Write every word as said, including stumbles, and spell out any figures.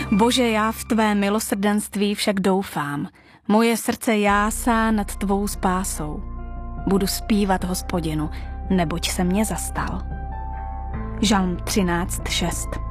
Bože, já v tvé milosrdenství však doufám. Moje srdce jásá nad tvou spásou. Budu zpívat Hospodinu, neboť se mě zastal. Žalm třináct šest.